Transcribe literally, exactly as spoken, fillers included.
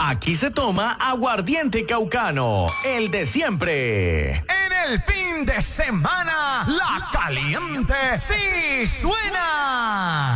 Aquí se toma aguardiente caucano, el de siempre. En el fin de semana, la caliente sí suena.